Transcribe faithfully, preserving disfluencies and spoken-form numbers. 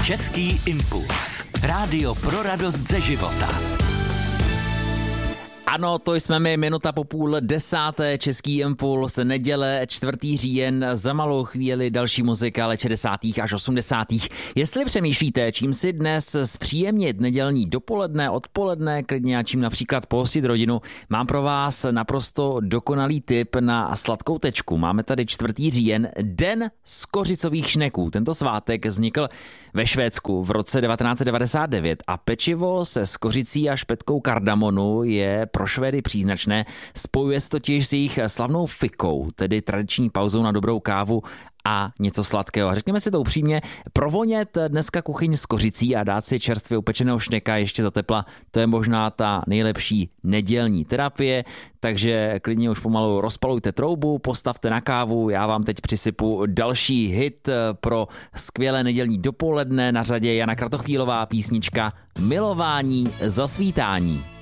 Český impuls. Rádio pro radost ze života. Ano, to jsme my, minuta po půl desáté, Český impuls, neděle, čtvrtý říjen, za malou chvíli další muzika let šedesátých až osmdesátých. Jestli přemýšlíte, čím si dnes zpříjemnit nedělní dopoledne, odpoledne, klidně a čím například pohostit rodinu, mám pro vás naprosto dokonalý tip na sladkou tečku. Máme tady čtvrtý říjen, den skořicových šneků. Tento svátek vznikl ve Švédsku v roce devatenáct set devadesát devět a pečivo se skořicí a špetkou kardamonu je pro Švédy příznačné. Spojuje se totiž s jejich slavnou fikou, tedy tradiční pauzou na dobrou kávu a něco sladkého. A řekněme si to upřímně, provonět dneska kuchyň s kořicí a dát si čerstvě upečeného šneka ještě za tepla, to je možná ta nejlepší nedělní terapie, takže klidně už pomalu rozpalujte troubu, postavte na kávu, já vám teď přisypu další hit pro skvělé nedělní dopoledne, na řadě Jana Kratochvílová, písnička Milování za svítání.